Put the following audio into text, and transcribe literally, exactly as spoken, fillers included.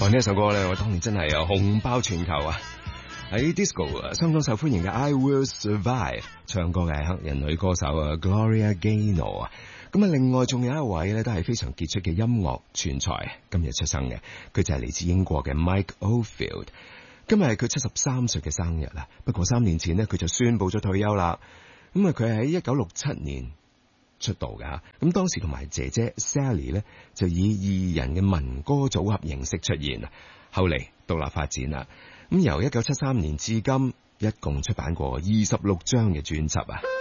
呢一首歌咧，我當年真係有紅爆全球啊！喺 disco 相當受歡迎嘅 I Will Survive， 唱歌嘅係黑人女歌手啊 Gloria Gaynor 啊。咁啊，另外仲有一位咧，都係非常傑出嘅音樂全才，今日出生嘅，佢就係嚟自英國嘅 Mike Oldfield。今日係佢七十三歲嘅生日啦。不過三年前呢，佢就宣布咗退休啦。咁啊，佢係喺一九六七年出道噶。咁當時同埋姐姐 Sally 呢，就以二人嘅民歌組合形式出現，後嚟獨立發展啦。咁由一九七三年至今，一共出版過二十六張嘅專輯啊。